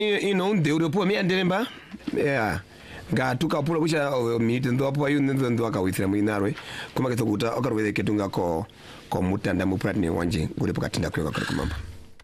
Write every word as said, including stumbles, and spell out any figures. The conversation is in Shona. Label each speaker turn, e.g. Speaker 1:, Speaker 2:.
Speaker 1: ino unde ulipo mi andelemba yeah ga tukapula kucha minute ndo apo ayo ndo ndo akawithira mwinarwe kuma ketokuta akarweze ketunga ko ko mutanda mu platni wanje uri pokatinda kweka kwa kumamba